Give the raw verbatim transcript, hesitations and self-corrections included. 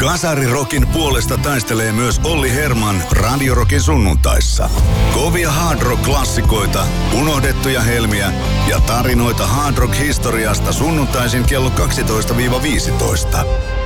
Kasarirokin puolesta taistelee myös Olli Herman Radio Rockin sunnuntaissa. Kovia hard rock-klassikoita, unohdettuja helmiä ja tarinoita hard rock-historiasta sunnuntaisin kello kaksitoista viisitoista.